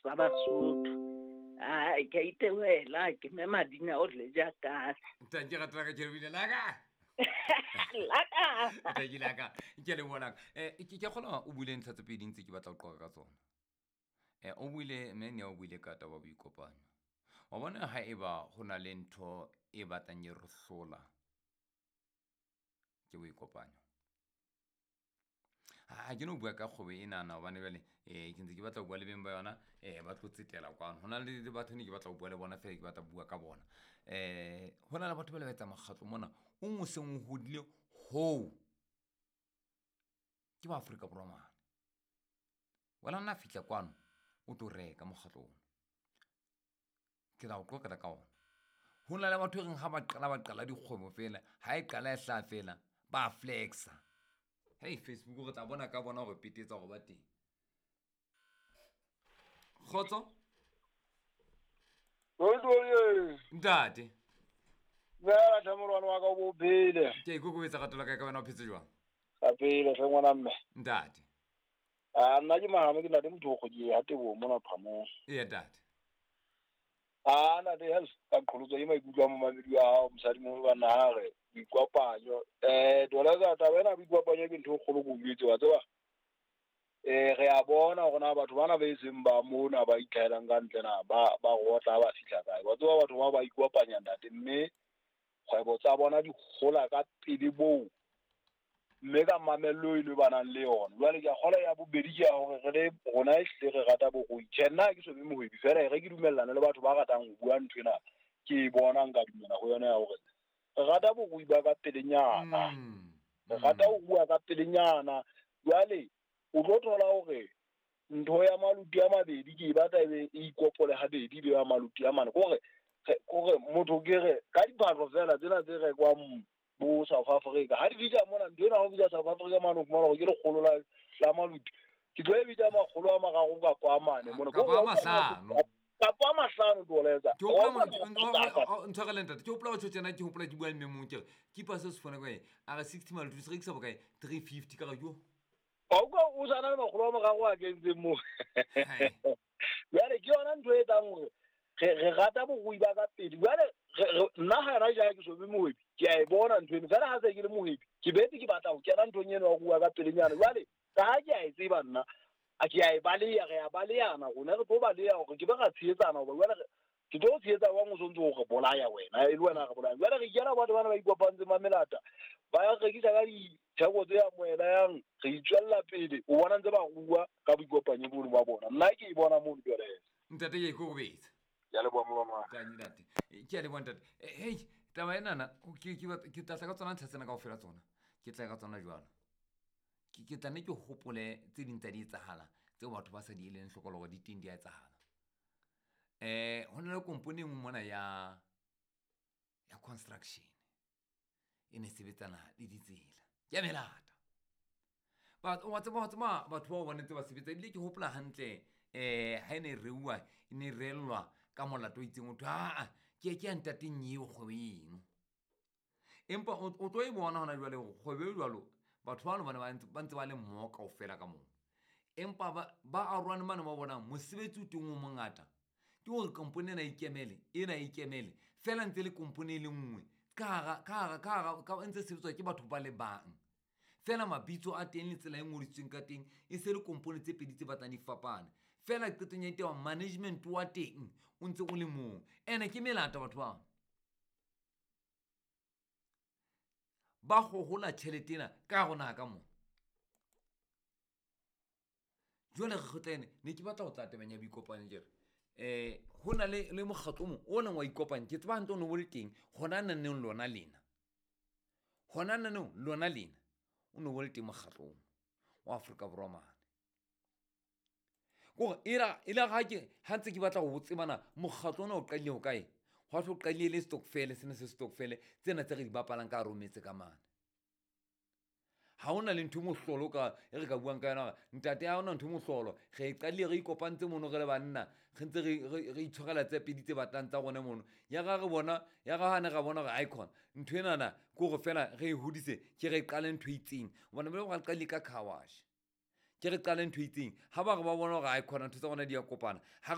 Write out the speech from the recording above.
sa Basotho ke itewela ke me madina o le ja ka ta ke ga tra ka jerwile laka laka ta ke laka ke le bona ke khona o bule ntsha tse pedi ntse ke batla go qoqa ka tsona o bule mme o bule ka taba boikopanya wa bona ha eba hona le ntho e batlang e re hlola ke boikopanya ha ke no bua ka kgobe ena na bane bele ke ntse ke batla go bua le beng ba yona ba tlo tsetela kwano hona le batho ne ke batla go bua le bona fela ke batla bua ka bona hona le batho ba le betsa magatlo mona o mo seng o hodile ho ke ba Afrika Borwa mana wala na fitla kwano o tlo reka mogatlo ona ke la o tlo ka ona hona le batho reng ha ba qala dikgwebo fela ha e qala e hla fela ba flexa. Hey Facebook go tla bona ka bona go petetsa go ba teng. Khotso? Oye. Ntate. Ba thamolwana wa ka bo phele. Ke go betsa gatola ka wena o phetse jwang? Ka phele hle ngwana mme. Ntate. Nna ke mahame ke na le motho go je ha tebo mona phamong. Ntate. Na de health ka qholotso e maikutlo a mo mamedi wa hao mosadi mo ba nagare boikwapanyo dola ka tabena boikwapanyo ke ntho e kgolo go buetse wa tseba re a bona gona batho bana ba iseng ba mona ba itlhaelang ka ntle na ba gotla ba fitla kae wa tseba batho ba ikwapanya ntate mme kgwebo tsa bona di gola ka pele bo mme ka mamello ile bana le yona jwale ke gola ya bobedi ke gore re le rona e hle re rata bo go itšhena ke sobe mohwebi fela re ke dumellana le batho ba ratang go bua nthwena ke bona nka dumela go yona ya gore re rata bo go iba ka pelenyana re rata go bua ka pelenyana jwale o tlo thola gore ntho ya maluti a mabedi ke batla e ikopole habedi le ya maluti a mane gore motho ke re ka diphatlo fela tsena tse rekwang bo South Africa ha di bitsa mona ndena ho bitsa South Africa mano mo ke le kgolo la maluti ke tlo e bitsa magolo a magago ka kwa mane mona ka ba mahlano ka pa mahlano doletsa ke o nthagalenta ke o pla o tsena ke hopla ke bua le memong ke pa se se fona kwa a 60 mal tu se rekisa bokae 350 ka ga yo o sana le magolo a magago a kentse mo yare ke yona ntho e tang gore re rata bo go iba ka pedi jwale nna ga ra ja ke sobe moebi ke a e bona ntho eno fela ga se ke le moebi ke betse ke batla go kena ntho eno wa go bua ka pelenyana jwale ka ga ke a e tseba nna a ke a e baleya re a baleyana rona re tlo baleya gore ke be ga tshetsana goba jwale ke tlo tshetsa wa mo sontse go bolaya wena e le wena ga bolaya jwale re kena batho bana ba ikopantse mamelata ba rekisa ka ditheko tse ya moela yang re itswella pele o bona ntse ba bua ka boikopanye bono ba bona nna ke e bona mo ntwele ntate ye go betsa ya le boamo ba mona ka ntate ke a le bona ntate hey taba ena na ke tla ka tsona tsena ka ofela tsona ke tla ka tsona jwalo ke tla ne ke hopole tse ding tsa di etsahala tse batho ba sa di eleng hlokologo di teng di a etsahala hona le company engwe mona ya construction ene sebetsana le ditsela ya melata wa tseba batho ba bona tse ba sebetsa ile ke hopola hantle ha ene reuwa ene relwa ka molato itseng o thwa ke ntate nyewe kgwebeng empa o tlo e bona hona jwale go kgwebe jwalo batho bana ba ntse ba le mmo kaofela ka moo empa ba arwane mane ba bona mosebetsi o teng o mongata ke gore company ena ikemele fela ntse le company le nngwe ka ntse sebetswa ke batho ba le bang fela mabitso a teng le tsela e ngodisitsweng ka teng e se le company tse pedi tse batlang di fapana fela qetong ya tewa management wa teng o ntse o le mong ene ke melata batho ba go hola tšhelete ena ka gona ka mo jwale re gotlene ne ke batla go tla tebanya boikopanya jere ho na le mogatlo mo o neng wa ikopanya ke tseba ntse o ne bo le teng gona naneng lona lena o ne bo le teng mogatlo wa Afrika Borwa mane go ira ga ke ha ntse ke batla go tsebana mogatlo ona o qadile ho kae go tlo qadile le stokvel se ne se stokvel tsena tse re di bapalang ka rometse ka mane ha ona le ntho mohlolo ka e re ka buang ka yona ntate ha ona ntho mohlolo ge qadile re ikopantse mono re le banna ge ntse re itshogela tse pedi tse batlang tsa gone mono ya ga hane ga bona ga icon ntho enana ko go fela ge e hodise ke re qale ntho itseng bona be go qale ka car wash ke re qale ntho itseng ha ba re ba bona ga icon ntho tsa gona di ya kopana